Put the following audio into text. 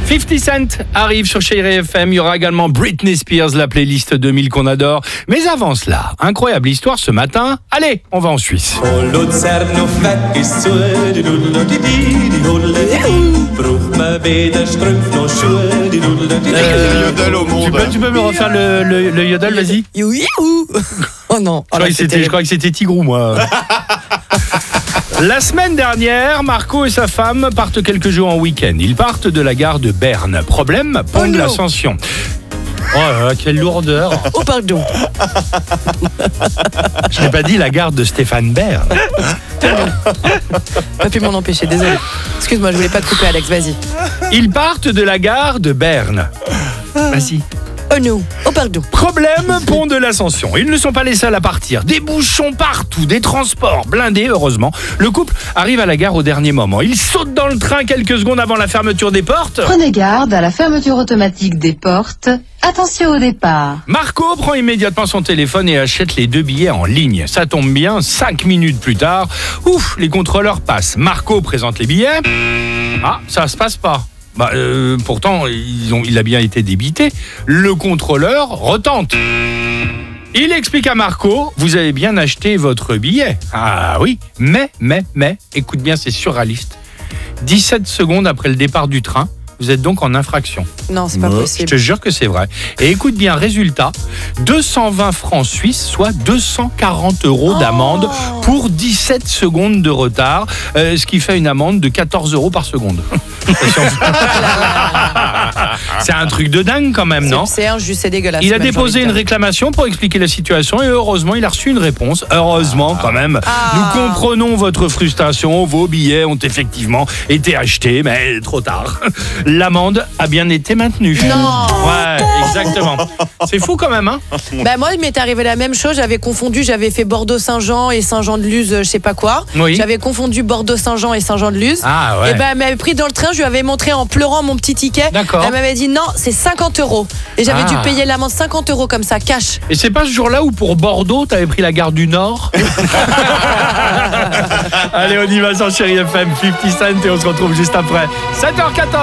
50 Cent arrive sur Chérie FM. Il y aura également Britney Spears, la playlist 2000 qu'on adore. Mais avant cela, incroyable histoire ce matin. Allez, on va en Suisse. Tu peux me refaire le yodel, vas-y. Oh non. Je crois que c'était Tigrou, moi. La semaine dernière, Marco et sa femme partent quelques jours en week-end. Ils partent de la gare de Berne. Problème, pont de l'Ascension. Oh là là, quelle lourdeur. Oh pardon. Je n'ai pas dit la gare de Stéphane Bern. Pas pu m'en empêcher, désolé. Excuse-moi, je voulais pas te couper, Alex, vas-y. Ils partent de la gare de Berne. Vas-y. Oh non, oh pardon. Problème, pont de l'Ascension. Ils ne sont pas les seuls à partir. Des bouchons partout, des transports blindés, heureusement. Le couple arrive à la gare au dernier moment. Ils sautent dans le train quelques secondes avant la fermeture des portes. Prenez garde à la fermeture automatique des portes. Attention au départ. Marco prend immédiatement son téléphone et achète les 2 billets en ligne. Ça tombe bien, 5 minutes plus tard, ouf, les contrôleurs passent. Marco présente les billets. Ah, ça se passe pas. Pourtant, il a bien été débité. Le contrôleur retente. Il explique à Marco, vous avez bien acheté votre billet. Ah oui, mais, écoute bien, c'est surréaliste. 17 secondes après le départ du train, vous êtes donc en infraction. Non, c'est pas possible. Je te jure que c'est vrai. Et écoute bien, résultat, 220 francs suisses, soit 240 € d'amende pour 17 secondes de retard, ce qui fait une amende de 14 € par seconde. C'est un truc de dingue quand même, non ? C'est injuste, c'est dégueulasse. Il a déposé une réclamation pour expliquer la situation et heureusement, il a reçu une réponse. Heureusement quand même. Nous comprenons votre frustration. Vos billets ont effectivement été achetés, mais trop tard. L'amende a bien été maintenue. Non. Ouais, exactement. C'est fou quand même, hein ? Moi, il m'est arrivé la même chose. J'avais fait Bordeaux-Saint-Jean et Saint-Jean-de-Luz, je sais pas quoi. Oui. J'avais confondu Bordeaux-Saint-Jean et Saint-Jean-de-Luz. Ah ouais. Et elle m'avait pris dans le train. Je lui avais montré en pleurant mon petit ticket. D'accord. Elle m'avait dit non, c'est 50 €. Et j'avais dû payer l'amende 50 € comme ça, cash. Et c'est pas ce jour-là où pour Bordeaux, t'avais pris la gare du Nord ? Allez, on y va sur Chérie FM, 50 Cent et on se retrouve juste après. 7h14.